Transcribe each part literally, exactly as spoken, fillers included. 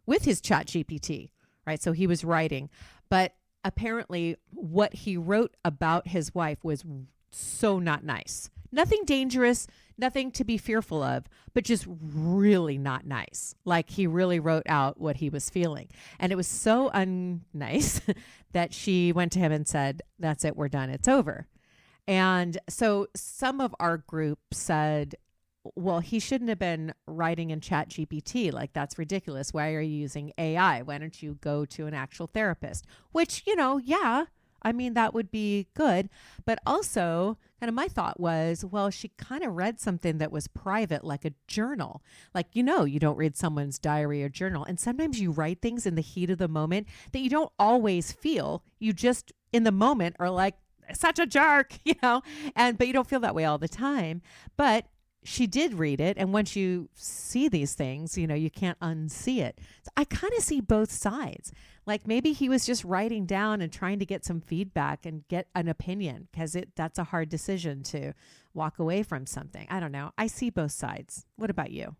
with his Chat G P T, right? So he was writing, but apparently what he wrote about his wife was so not nice. Nothing dangerous, nothing to be fearful of, but just really not nice. Like he really wrote out what he was feeling. And it was so unnice that she went to him and said, that's it, we're done, it's over. And so some of our group said, well, he shouldn't have been writing in Chat G P T. Like, that's ridiculous. Why are you using A I? Why don't you go to an actual therapist? Which, you know, yeah, I mean, that would be good. But also, kind of my thought was, well, she kind of read something that was private, like a journal. Like, you know, you don't read someone's diary or journal. And sometimes you write things in the heat of the moment that you don't always feel. You just, in the moment, are like, such a jerk, you know, and but you don't feel that way all the time. But she did read it. And once you see these things, you know, you can't unsee it. So I kind of see both sides. Like maybe he was just writing down and trying to get some feedback and get an opinion, because it that's a hard decision to walk away from something. I don't know. I see both sides. What about you?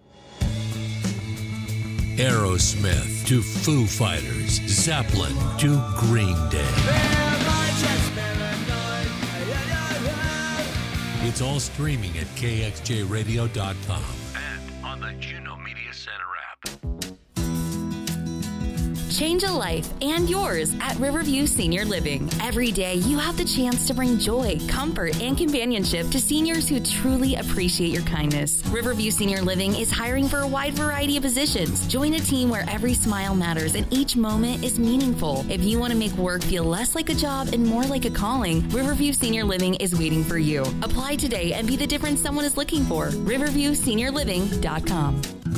Aerosmith to Foo Fighters, Zeppelin to Green Day. It's all streaming at K X J radio dot com and on the Juno Media Center app. Change a life and yours at Riverview Senior Living. Every day, you have the chance to bring joy, comfort, and companionship to seniors who truly appreciate your kindness. Riverview Senior Living is hiring for a wide variety of positions. Join a team where every smile matters and each moment is meaningful. If you want to make work feel less like a job and more like a calling, Riverview Senior Living is waiting for you. Apply today and be the difference someone is looking for. Riverview Senior Living dot com.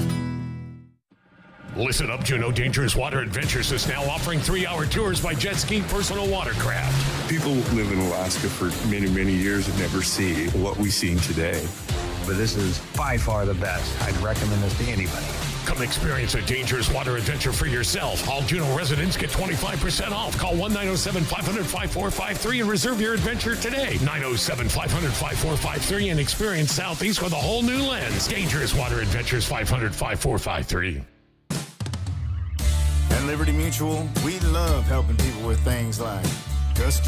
Listen up, Juneau Dangerous Water Adventures is now offering three-hour tours by jet ski personal watercraft. People who live in Alaska for many, many years and never see what we've seen today. But this is by far the best. I'd recommend this to anybody. Come experience a dangerous water adventure for yourself. All Juneau residents get twenty-five percent off. Call one nine oh seven, five hundred, five four five three and reserve your adventure today. nine oh seven, five hundred, five four five three and experience Southeast with a whole new lens. Dangerous Water Adventures, five hundred, five four five three. At Liberty Mutual, we love helping people with things like custom